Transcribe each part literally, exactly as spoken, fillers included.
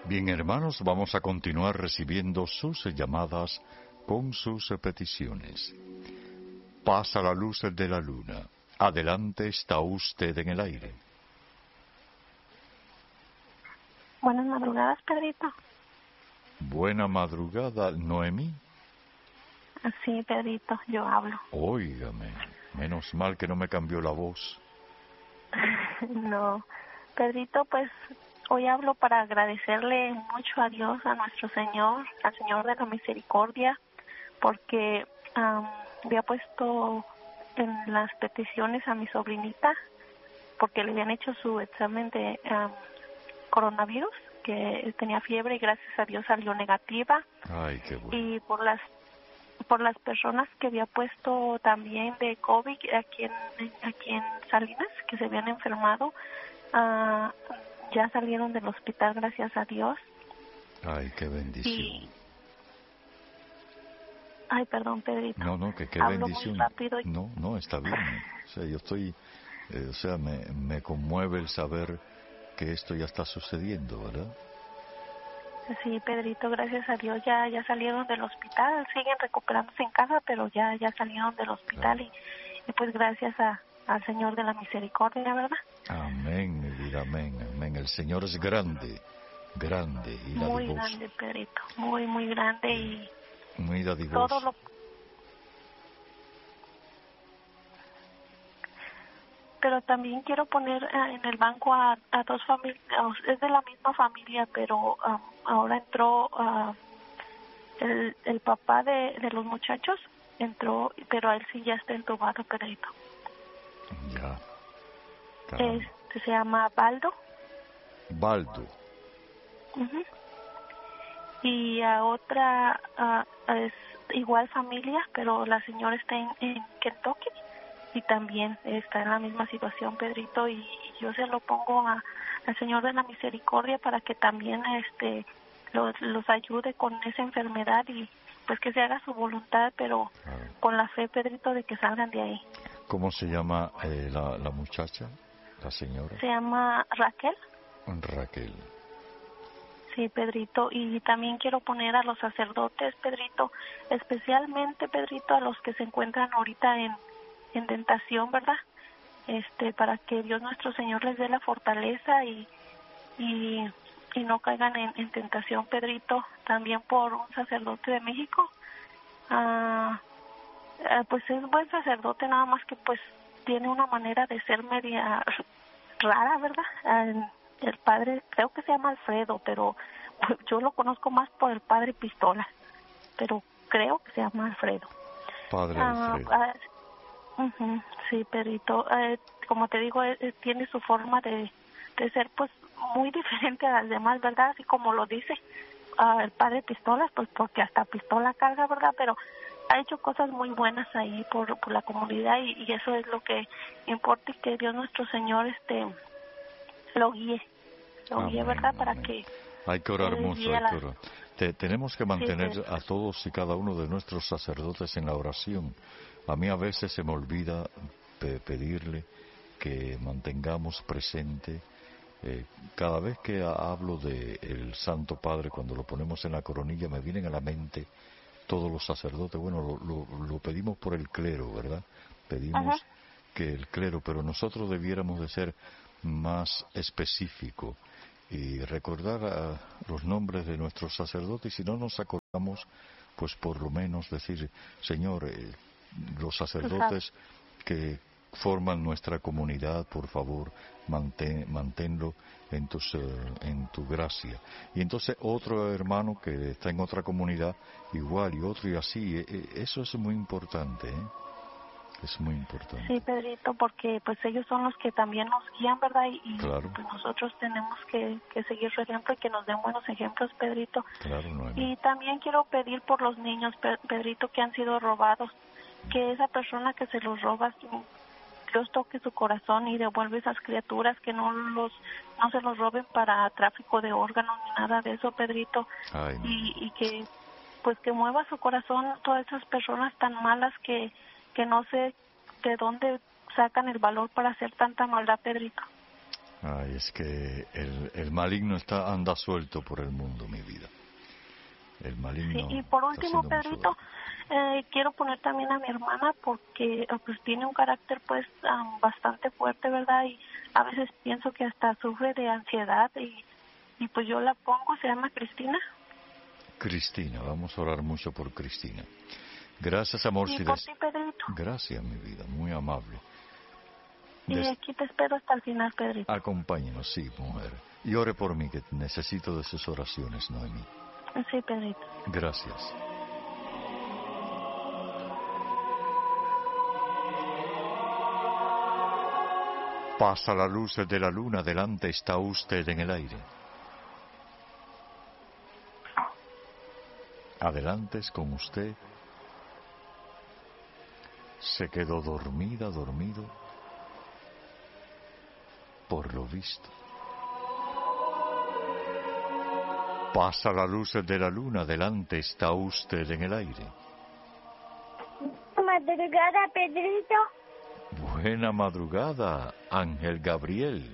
Bien, hermanos, vamos a continuar recibiendo sus llamadas con sus peticiones. Pasa la luz de la luna. Adelante, está usted en el aire. Buenas madrugadas, Pedrito. Buena madrugada, Noemí. Sí, Pedrito, yo hablo. Óigame, menos mal que no me cambió la voz. No, Pedrito, pues hoy hablo para agradecerle mucho a Dios, a nuestro Señor, al Señor de la Misericordia, porque um, había puesto en las peticiones a mi sobrinita, porque le habían hecho su examen de um, coronavirus, que tenía fiebre y gracias a Dios salió negativa. Ay, qué bueno. Y por las por las personas que había puesto también de COVID aquí en, aquí en Salinas, que se habían enfermado, uh, ya salieron del hospital, gracias a Dios. Ay, qué bendición. Y... Ay, perdón, Pedrito. No, no, que qué Hablo bendición. muy rápido. Y... No, no, está bien. O sea, yo estoy, eh, o sea, me, me conmueve el saber que esto ya está sucediendo, ¿verdad? Sí, Pedrito, gracias a Dios ya ya salieron del hospital, siguen recuperándose en casa, pero ya ya salieron del hospital. Claro. y, y pues gracias a, al Señor de la Misericordia, ¿verdad? Amén, mi vida, amén, amén. El Señor es grande, grande y dadivoso. Muy grande, Pedrito, muy, muy grande y... Muy dadivoso. Todo lo... Pero también quiero poner uh, en el banco a, a dos familias, es de la misma familia, pero um, ahora entró uh, el, el papá de, de los muchachos, entró, pero a él sí ya está entubado, Pedrito. Ya. Este se llama Baldo. Baldo. Uh-huh. Y a otra uh, es igual familia, pero la señora está en, en Kentucky. Y también está en la misma situación, Pedrito, y yo se lo pongo a, al Señor de la Misericordia para que también este los, los ayude con esa enfermedad y pues que se haga su voluntad, pero claro, con la fe, Pedrito, de que salgan de ahí. ¿Cómo se llama eh, la, la muchacha, la señora? Se llama Raquel. Raquel. Sí, Pedrito, y también quiero poner a los sacerdotes, Pedrito, especialmente, Pedrito, a los que se encuentran ahorita en en tentación, ¿verdad? Este, para que Dios nuestro Señor les dé la fortaleza y y, y no caigan en, en tentación, Pedrito. También por un sacerdote de México, ah, ah, pues es buen sacerdote, nada más que pues tiene una manera de ser media rara, ¿verdad? Ah, el padre, creo que se llama Alfredo, pero pues, yo lo conozco más por el padre Pistola, pero creo que se llama Alfredo. Padre Alfredo. Ah, ah, Uh-huh, sí, Pedrito, eh, como te digo, eh, tiene su forma de, de ser pues muy diferente a las demás, ¿verdad? Así como lo dice uh, el padre Pistolas, pues porque hasta pistola carga, ¿verdad? Pero ha hecho cosas muy buenas ahí por, por la comunidad y, y eso es lo que importa y que Dios nuestro Señor este lo guíe, lo amén, guíe, ¿verdad? Amén. Para que... Hay que orar mucho, hay la... que orar. Te, tenemos que mantener sí, a todos y cada uno de nuestros sacerdotes en la oración. A mí a veces se me olvida pe- pedirle que mantengamos presente, eh, cada vez que hablo de el Santo Padre, cuando lo ponemos en la coronilla, me vienen a la mente todos los sacerdotes. Bueno, lo, lo, lo pedimos por el clero, ¿verdad? Pedimos uh-huh. que el clero, pero nosotros debiéramos de ser más específicos y recordar a los nombres de nuestros sacerdotes, y si no nos acordamos, pues por lo menos decir, Señor, eh, los sacerdotes que forman nuestra comunidad, por favor, mantén, manténlo en, tus, uh, en tu gracia. Y entonces otro hermano que está en otra comunidad, igual, y otro y así, eh, eh, eso es muy importante, ¿eh? Es muy importante. Sí, Pedrito, porque pues ellos son los que también nos guían, ¿verdad? Y, y claro, pues nosotros tenemos que, que seguir su ejemplo y que nos den buenos ejemplos, Pedrito. Claro, no, y también quiero pedir por los niños, Pedrito, que han sido robados, que esa persona que se los roba, Dios toque su corazón y devuelve esas criaturas, que no los no se los roben para tráfico de órganos ni nada de eso, Pedrito. Ay, y, y que pues que mueva su corazón todas esas personas tan malas que que no sé de dónde sacan el valor para hacer tanta maldad, Pedrito. Ay, es que el, el maligno está anda suelto por el mundo, mi vida. El maligno. Sí, y por último, Pedrito, eh, quiero poner también a mi hermana porque pues tiene un carácter pues um, bastante fuerte, ¿verdad? Y a veces pienso que hasta sufre de ansiedad y, y pues yo la pongo, se llama Cristina. Cristina, vamos a orar mucho por Cristina. Gracias, amor. Y si por des... ti, Pedrito. Gracias, mi vida, muy amable. Y Des... aquí te espero hasta el final, Pedrito. Acompáñenos, sí, mujer. Y ore por mí, que necesito de sus oraciones, Noemí. Sí, Pedrito. Gracias. Pasa la luz de la luna, delante está usted en el aire. Adelante es con usted. Se quedó dormida, dormido, por lo visto. Pasa la luz de la luna, delante está usted en el aire. Madrugada, Pedrito. Buena madrugada, Ángel Gabriel.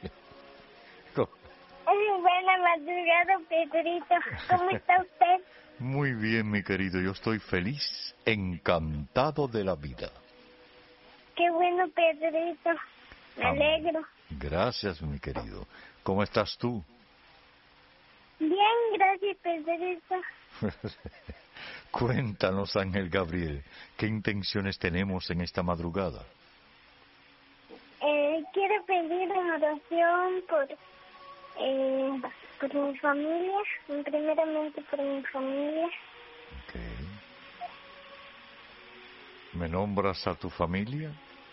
Buena madrugada, Pedrito. ¿Cómo está usted? Muy bien, mi querido, yo estoy feliz, encantado de la vida. Qué bueno, Pedrito. Me Amén. alegro. Gracias, mi querido. ¿Cómo estás tú? Bien, gracias, Pedrito. Cuéntanos, Ángel Gabriel, ¿qué intenciones tenemos en esta madrugada? Eh, quiero pedir una oración por, eh, por mi familia, primeramente por mi familia. Ok. ¿Me nombras a tu familia?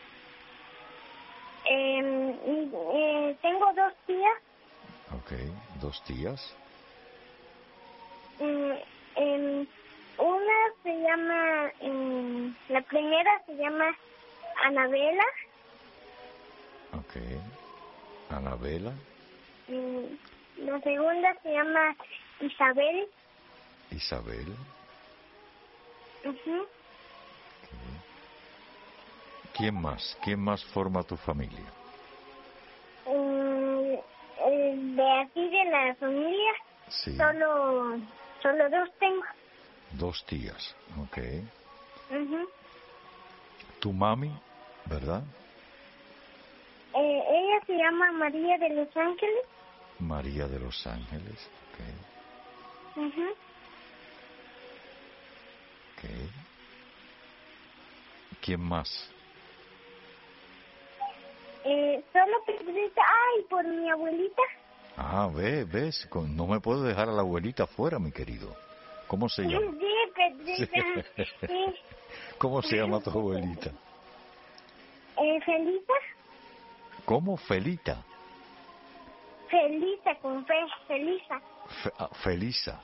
Eh, eh, tengo dos tías. Ok, dos tías. Eh, eh, una se llama, eh, la primera se llama Anabela. Ok. Anabela. Eh, la segunda se llama Isabel. Isabel. Uh-huh. Okay. ¿Quién más? ¿Quién más forma tu familia? Eh, eh, de aquí de la familia, Sí. solo, solo dos tengo. Dos tías. Ok. Uh-huh. Tu mami, ¿verdad? Eh, ella se llama María de los Ángeles. María de los Ángeles. Ok. Uh-huh. Ok. ¿Quién más? Eh, solo Pedrito. Ay, por mi abuelita. Ah, ve, ves, con- no me puedo dejar a la abuelita afuera, mi querido. ¿Cómo se llama? Sí, Pedrito. Sí. ¿Cómo se llama tu abuelita? Eh, Felisa. ¿Cómo? Felita. Felisa, con fe. Felisa. Fe- ah, Felisa.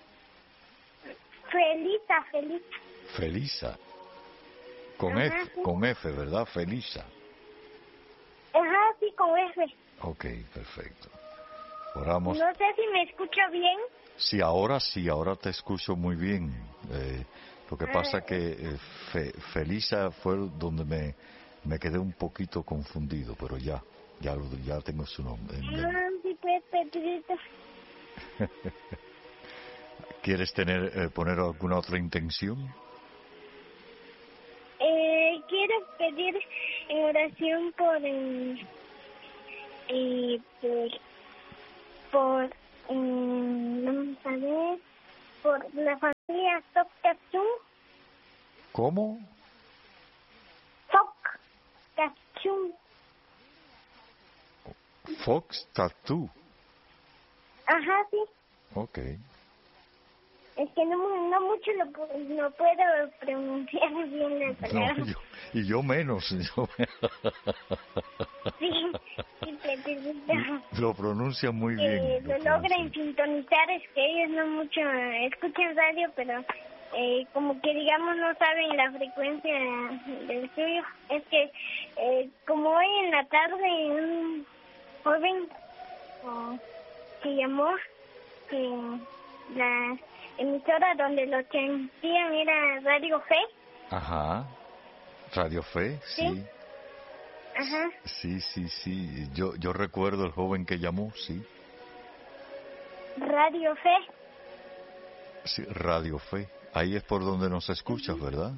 Felisa, Felisa. Felisa. Con Ajá, F, sí. con F, ¿verdad? Felisa. Ajá, sí, con F. Ok, perfecto. Oramos. No sé si me escucha bien. Sí, ahora sí, ahora te escucho muy bien. Eh, lo que pasa que eh, Fe- Felisa fue donde me, me quedé un poquito confundido, pero ya, ya, lo- ya tengo su nombre. en mente. Ah, sí, pues, Pedrito. ¿Quieres tener, eh, poner alguna otra intención? Eh, quiero pedir en oración por, eh, eh, por, por, eh, vamos a ver, por la familia Sok Kachung. ¿Cómo? Sok Kachung. Fox Tattoo. Ajá, sí. Ok. Es que no, mu- no mucho lo, pu- no puedo pronunciar bien la No, palabra. yo, y yo menos. Yo, Sí, sí, Pedrito. lo pronuncia muy Que bien. lo pronuncia. logren sintonizar, es que ellos no mucho escuchan radio, pero eh, como que digamos no saben la frecuencia del suyo. Es que eh, como hoy en la tarde un joven oh, que llamó, que la emisora donde lo sentían era Radio Fe. Ajá. Radio Fe, sí. Sí. Ajá. Sí, sí, sí. Yo, yo recuerdo el joven que llamó, sí. Radio Fe. Sí, Radio Fe. Ahí es por donde nos escuchas, ¿verdad?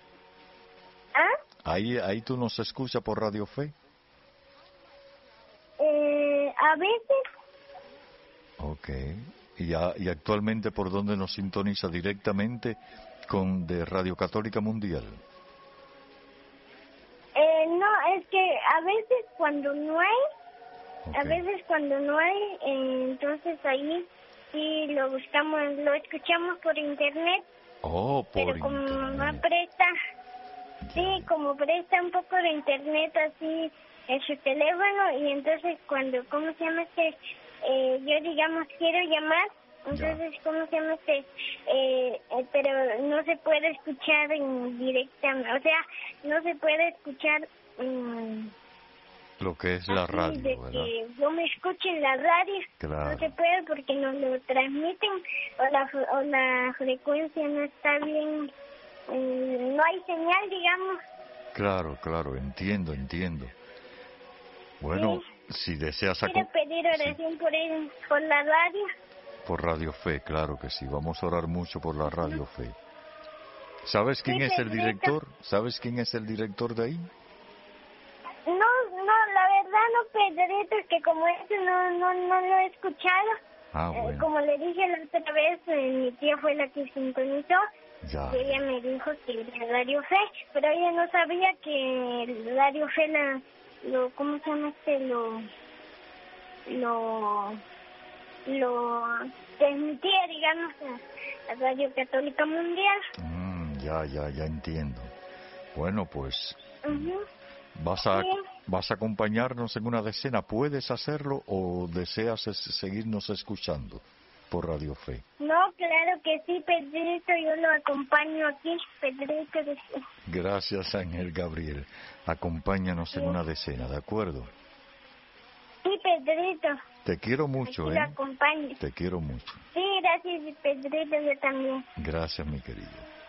¿Ah? Ahí, ahí tú nos escuchas por Radio Fe. Eh, a veces. Ok. ¿Y, a- y actualmente por dónde nos sintoniza? Directamente con de Radio Católica Mundial. Eh, no, es que a veces cuando no hay, Ok. a veces cuando no hay, eh, entonces ahí sí lo buscamos, lo escuchamos por internet, Oh, por pero como mamá internet. presta, Ya, sí, ya. como presta un poco de internet así en su teléfono y entonces cuando, ¿cómo se llama este? Eh, yo digamos quiero llamar, entonces, ¿cómo se llama este? Eh, eh, pero no se puede escuchar en directamente, o sea, no se puede escuchar mm, Lo que es la así radio, de ¿verdad? que yo me escuche en la radio. Claro. No se puede porque nos lo transmiten o la, fre- o la frecuencia no está bien, mm, no hay señal, digamos. Claro, claro, entiendo, entiendo. Bueno, si deseas Quiero aco- pedir oración por él, por la radio. por Radio Fe, claro que sí. Vamos a orar mucho por la Radio Fe. ¿Sabes quién Sí, es el Pedrito. director? ¿Sabes quién es el director de ahí? No, no, la verdad no, Pedrito, es que como eso no, no, no lo he escuchado. Ah, Eh, bueno, como le dije la otra vez, eh, mi tía fue la que sintonizó. ya. Y ella me dijo que era Radio Fe, pero ella no sabía que el Radio Fe la, lo, ¿cómo se llama este? Lo, lo, lo transmitía, digamos, a, a Radio Católica Mundial. Mm, ya, ya, ya entiendo. Bueno, pues Ujú. vas a Sí. vas a acompañarnos en una decena. ¿Puedes hacerlo o deseas es- seguirnos escuchando por Radio Fe? No, claro que sí, Pedrito, yo lo acompaño aquí, Pedrito. de- Gracias, Ángel Gabriel. Acompáñanos en Sí. una decena, ¿de acuerdo? Sí, Pedrito, Te quiero aquí mucho, lo ¿eh? acompaño. Te quiero mucho. Sí, gracias, Pedrito, yo también. Gracias, mi querido.